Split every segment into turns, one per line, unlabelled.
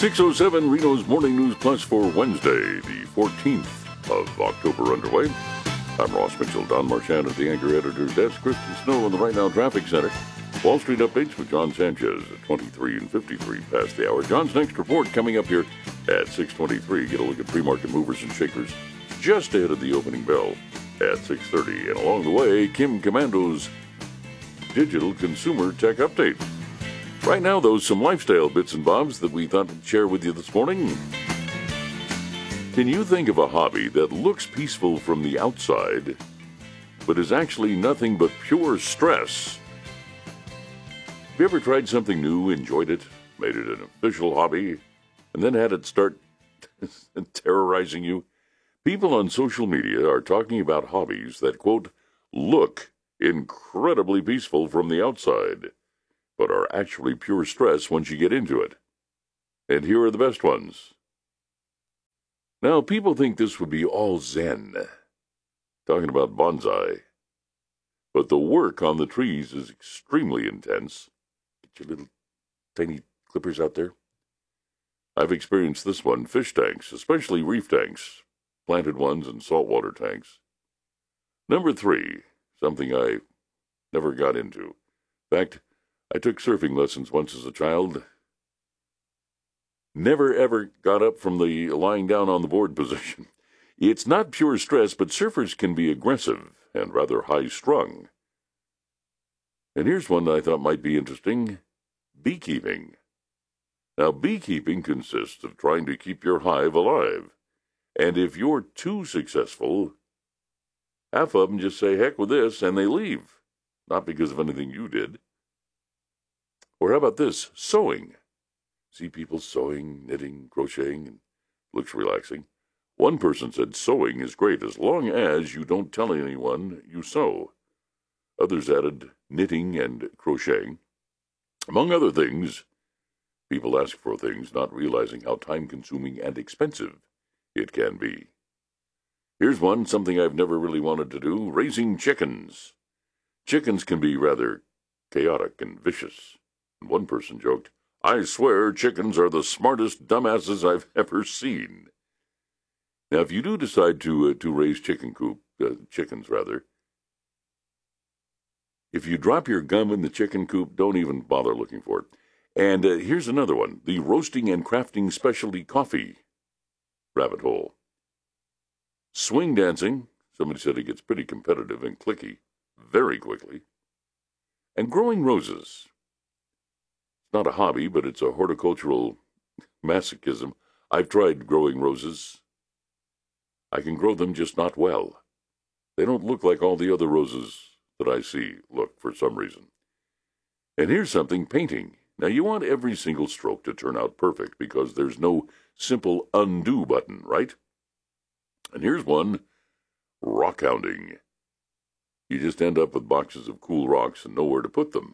6:07 Reno's Morning News Plus for Wednesday, the 14th of October underway. I'm Ross Mitchell, Don Marchand at the Anchor Editor's Desk, Kristen Snow in the Right Now Traffic Center. Wall Street updates with John Sanchez at 23 and 53 past the hour. John's next report coming up here at 6:23. Get a look at pre-market movers and shakers just ahead of the opening bell at 6:30. And along the way, Kim Komando's Digital Consumer Tech Update. Right now, though, some lifestyle bits and bobs that we thought we'd share with you this morning. Can you think of a hobby that looks peaceful from the outside, but is actually nothing but pure stress? Have you ever tried something new, enjoyed it, made it an official hobby, and then had it start terrorizing you? People on social media are talking about hobbies that, quote, look incredibly peaceful from the outside, but are actually pure stress once you get into it. And here are the best ones. Now, people think this would be all zen, talking about bonsai. But the work on the trees is extremely intense. Get your little tiny clippers out there. I've experienced this one, fish tanks, especially reef tanks, planted ones and saltwater tanks. Number 3, something I never got into. In fact, I took surfing lessons once as a child. Never ever got up from the lying down on the board position. It's not pure stress, but surfers can be aggressive and rather high-strung. And here's one that I thought might be interesting. Beekeeping. Now, beekeeping consists of trying to keep your hive alive. And if you're too successful, half of them just say, heck with this, and they leave. Not because of anything you did. Or how about this? Sewing. See people sewing, knitting, crocheting, and looks relaxing. One person said sewing is great as long as you don't tell anyone you sew. Others added knitting and crocheting. Among other things, people ask for things not realizing how time-consuming and expensive it can be. Here's one, something I've never really wanted to do, raising chickens. Chickens can be rather chaotic and vicious. And one person joked, I swear chickens are the smartest dumbasses I've ever seen. Now, if you do decide to raise chickens, if you drop your gum in the chicken coop, don't even bother looking for it. And here's another one, the roasting and crafting specialty coffee rabbit hole. Swing dancing, somebody said it gets pretty competitive and clicky very quickly. And growing roses. Not a hobby, but it's a horticultural masochism. I've tried growing roses. I can grow them, just not well. They don't look like all the other roses that I see look for some reason. And here's something, painting. Now, you want every single stroke to turn out perfect because there's no simple undo button, right? And here's one, rock hounding. You just end up with boxes of cool rocks and nowhere to put them.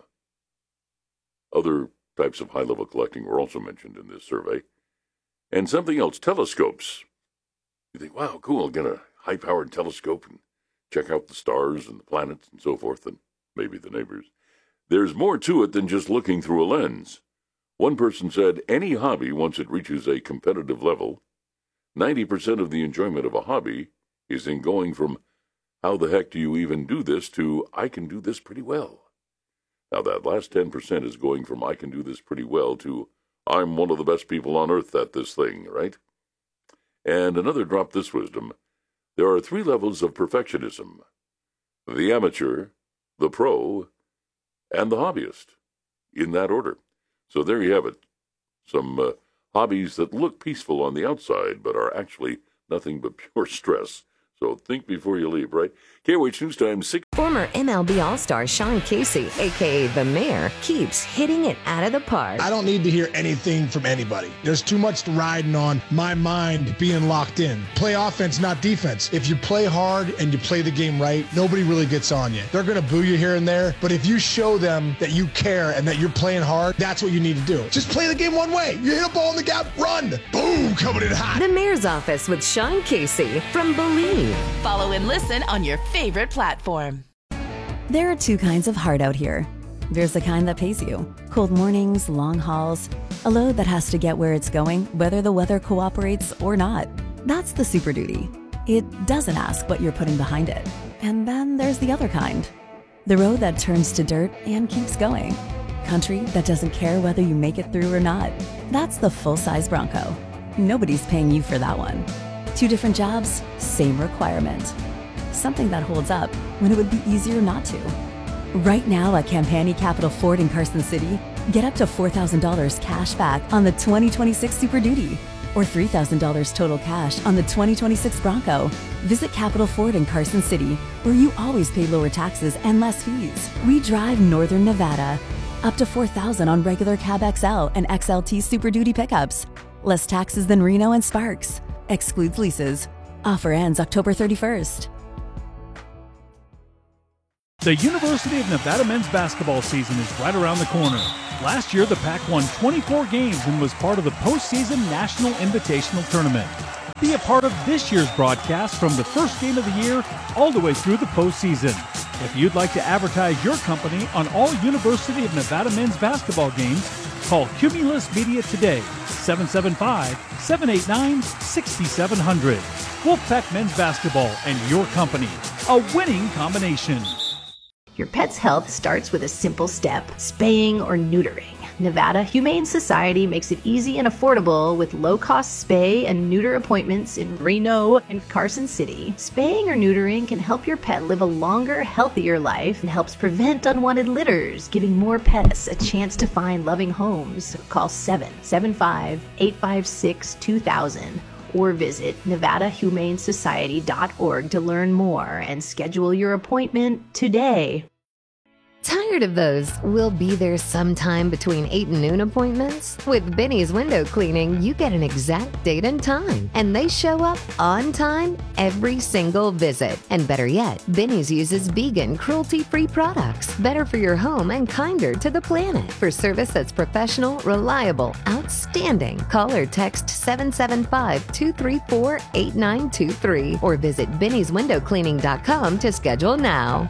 Other types of high-level collecting were also mentioned in this survey. And something else, telescopes. You think, wow, cool, get a high-powered telescope and check out the stars and the planets and so forth, and maybe the neighbors. There's more to it than just looking through a lens. One person said, any hobby, once it reaches a competitive level, 90% of the enjoyment of a hobby is in going from, how the heck do you even do this, to, I can do this pretty well. Now, that last 10% is going from I can do this pretty well to I'm one of the best people on earth at this thing, right? And another drop this wisdom. There are 3 levels of perfectionism. The amateur, the pro, and the hobbyist. In that order. So there you have it. Some hobbies that look peaceful on the outside, but are actually nothing but pure stress. So think before you leave, right? KOH News Time 6.
Former MLB All-Star Sean Casey, a.k.a. The Mayor, keeps hitting it out of the park.
I don't need to hear anything from anybody. There's too much riding on my mind being locked in. Play offense, not defense. If you play hard and you play the game right, nobody really gets on you. They're going to boo you here and there, but if you show them that you care and that you're playing hard, that's what you need to do. Just play the game one way. You hit a ball in the gap, run. Boom, coming in hot.
The Mayor's Office with Sean Casey from Believe.
Follow and listen on your favorite platform.
There are 2 kinds of heart out here. There's the kind that pays you. Cold mornings, long hauls, A load that has to get where it's going, whether the weather cooperates or not. That's the Super Duty. It doesn't ask what you're putting behind it. And then there's the other kind. The road that turns to dirt and keeps going. Country that doesn't care whether you make it through or not. That's the full-size Bronco. Nobody's paying you for that one. 2 different jobs, same requirement. Something that holds up when it would be easier not to. Right now at Campani Capital Ford in Carson City, get up to $4,000 cash back on the 2026 Super Duty or $3,000 total cash on the 2026 Bronco. Visit Capital Ford in Carson City, where you always pay lower taxes and less fees. We drive Northern Nevada. Up to $4,000 on regular Cab XL and XLT Super Duty pickups. Less taxes than Reno and Sparks. Excludes leases. Offer ends October 31st.
The University of Nevada men's basketball season is right around the corner. Last year, the Pack won 24 games and was part of the postseason National Invitational Tournament. Be a part of this year's broadcast from the first game of the year all the way through the postseason. If you'd like to advertise your company on all University of Nevada men's basketball games, call Cumulus Media today, 775-789-6700. Wolfpack Men's Basketball and your company, a winning combination.
Your pet's health starts with a simple step, spaying or neutering. Nevada Humane Society makes it easy and affordable with low-cost spay and neuter appointments in Reno and Carson City. Spaying or neutering can help your pet live a longer, healthier life and helps prevent unwanted litters, giving more pets a chance to find loving homes. Call 775-856-2000 or visit nevadahumanesociety.org to learn more and schedule your appointment today.
Tired of those "we'll be there sometime between 8 and noon" appointments? With Benny's Window Cleaning, you get an exact date and time, and they show up on time every single visit. And better yet, Benny's uses vegan, cruelty-free products, better for your home and kinder to the planet. For service that's professional, reliable, outstanding, call or text 775-234-8923 or visit bennyswindowcleaning.com to schedule now.